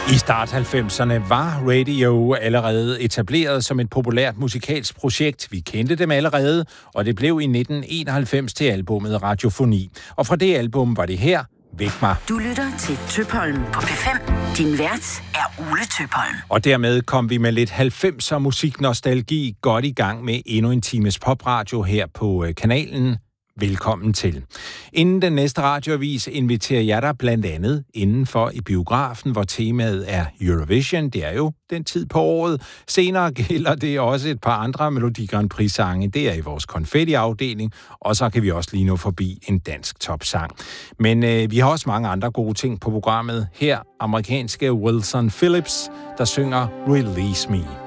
I start 90'erne var radio allerede etableret som et populært musikalsk projekt. Vi kendte dem allerede, og det blev i 1991 til albummet Radiofoni. Og fra det album var det her, Væk mig. Du lytter til Tøpholm på P5. Din vært er Ole Tøpholm. Og dermed kom vi med lidt 90'er musiknostalgi godt i gang med endnu en times popradio her på kanalen. Velkommen til. Inden den næste radioavis inviterer jeg dig blandt andet indenfor i biografen, hvor temaet er Eurovision. Det er jo den tid på året. Senere gælder det også et par andre Melodi Grand Prix-sange. Det er i vores konfetti-afdeling, og så kan vi også lige nå forbi en dansk topsang. Men vi har også mange andre gode ting på programmet. Her amerikanske Wilson Phillips, der synger Release Me.